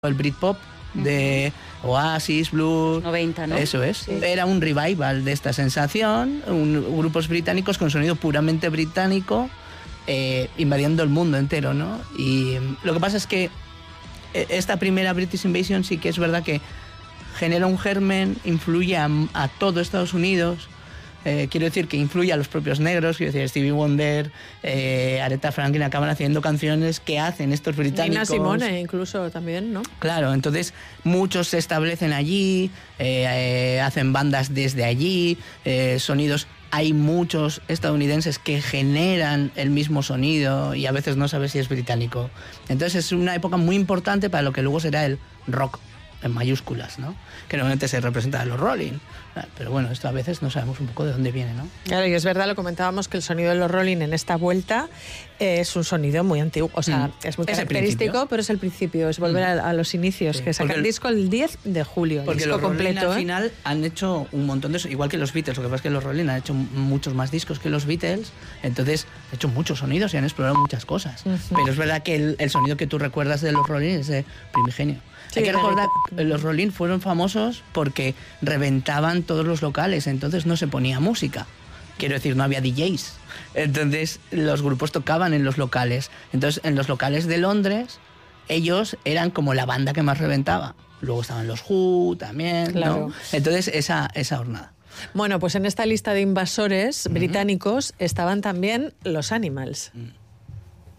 el Britpop de Oasis, Blur... 90, ¿no? Eso es. Sí. Era un revival de esta sensación, grupos británicos con sonido puramente británico, invadiendo el mundo entero, ¿no? Y lo que pasa es que esta primera British Invasion sí que es verdad que genera un germen, influye a todo Estados Unidos. Quiero decir que influye a los propios negros, quiero decir, Stevie Wonder, Aretha Franklin acaban haciendo canciones que hacen estos británicos. Nina Simone incluso también, ¿no? Claro, entonces muchos se establecen allí, hacen bandas desde allí, sonidos. Hay muchos estadounidenses que generan el mismo sonido y a veces no sabes si es británico. Entonces es una época muy importante para lo que luego será el rock en mayúsculas, ¿no? Que normalmente se representa a los Rolling. Pero bueno, esto a veces no sabemos un poco de dónde viene, ¿no? Claro, y es verdad, lo comentábamos, que el sonido de los Rolling en esta vuelta es un sonido muy antiguo. O sea, es muy característico, pero es el principio, es volver a los inicios, sí, que sacan el disco el 10 de julio, porque el disco los completo. Rolling al final han hecho un montón de eso, igual que los Beatles. Lo que pasa es que los Rolling han hecho muchos más discos que los Beatles, entonces han hecho muchos sonidos y han explorado muchas cosas. Pero es verdad que el sonido que tú recuerdas de los Rolling es primigenio. Sí, hay que recordar que los Rolling fueron famosos porque reventaban todos los locales, entonces no se ponía música. Quiero decir, no había DJs. Entonces los grupos tocaban en los locales. Entonces en los locales de Londres ellos eran como la banda que más reventaba. Luego estaban los Who también, claro, ¿no? Entonces esa jornada. Bueno, pues en esta lista de invasores británicos estaban también los Animals.